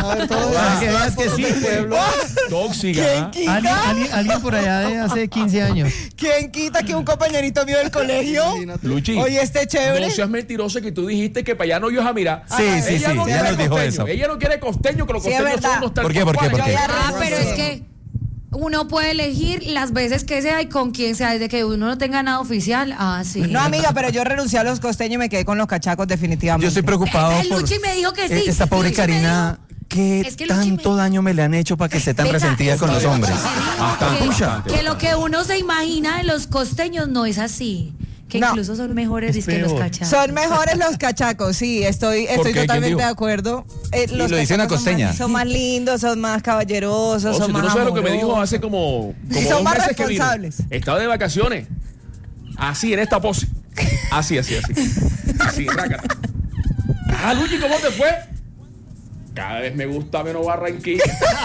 que veas que sí, pueblo. Tóxica. Alguien por allá de hace 15 años. ¿Quién quita que un compañerito mío del colegio Luchi, hoy esté chévere? no seas mentiroso que tú dijiste que para allá no ibas a mirar. Sí, Ella no ya quiere nos dijo costeño. eso. Ella no quiere costeño, que los Sí, es costeños son verdad. unos tal ¿Por qué? ¿Por qué? ¿Por qué? Pero es que uno puede elegir las veces que sea y con quién sea, desde que uno no tenga nada oficial. Sí. No, amiga, pero yo renuncié a los costeños y me quedé con los cachacos definitivamente. Yo estoy preocupado por Luchi me dijo que sí. esta pobre Luchi me Karina. ¿Qué Es que Luchi tanto daño me le han hecho para que esté tan Venga, resentida es con que los hombres? que lo que uno se imagina de los costeños no es así. Que No. incluso son mejores que los cachacos. Son mejores los cachacos, sí, estoy ¿Por qué? ¿Quién totalmente dijo? de acuerdo. lo dice una costeña. Son más lindos, son más caballerosos, No, son si tú más no sabes lo que me dijo amorosos. hace como Y son 2 más meses que vino. responsables. Estaba de vacaciones. Así, en esta pose. Así. Así, rácata. Luchi, ¿cómo te fue? Cada vez me gusta menos Barranquilla.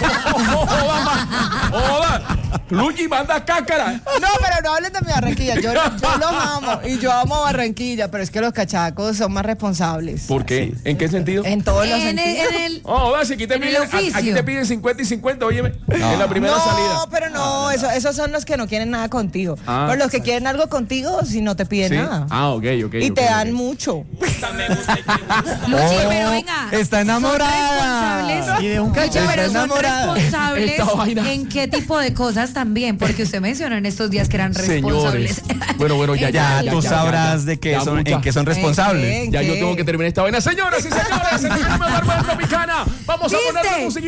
¡Joda! Luchi, manda cáscara. No, pero no hablen de mi Barranquilla. Yo los amo y yo amo Barranquilla, pero es que los cachacos son más responsables. ¿Por qué? ¿En qué sentido? En todos los En sentidos. el Si aquí te en el piden, oficio. aquí te piden 50 y 50, óyeme, en la primera No, salida. pero no, esos son los que no quieren nada contigo. Ah. Pero los que quieren algo contigo, si no te piden ¿Sí? nada. Ok. Y te dan mucho. Luchi, pero venga. Está enamorada. Son responsables. Y de un Luchi, cachorro. pero son enamorada. responsables Esta vaina. en qué tipo de cosas también, porque usted mencionó en estos días que eran responsables. Señores. Bueno, ya, Ya tú sabrás de qué Ya son, mucha. en qué son responsables. ¿En Ya qué? yo tengo que terminar esta vaina. Señoras y señores, el ritmo de Bárbara Tropicana. Vamos a poner la ¿Viste? música.